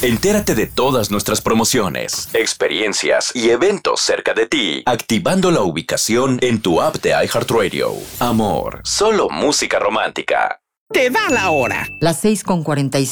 Entérate de todas nuestras promociones, experiencias y eventos cerca de ti, activando la ubicación en tu app de iHeartRadio. Amor, solo música romántica. Te da la hora. Las 6:45.